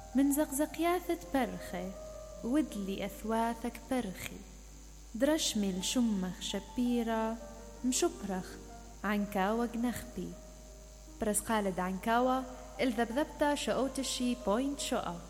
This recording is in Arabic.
من زقزقياثة برخي ودلي أثواثك برخي درشمي الشمخ شبيرة مشبرخ عنكاوة جنخبي برس قالد عنكاوة الذبذبتا شؤوتشي بوينت شؤة